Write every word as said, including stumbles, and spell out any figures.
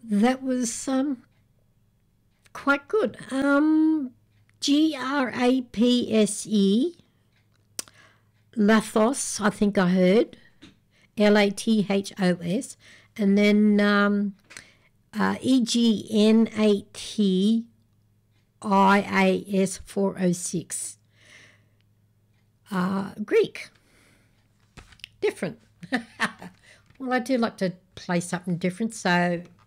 That was um, quite good. Um, G R A P S E, Lathos, I think I heard. L A T H O S. And then um, uh, E G N A T I A S four oh six. Uh, Greek. Different. Well, I do like to play something different, so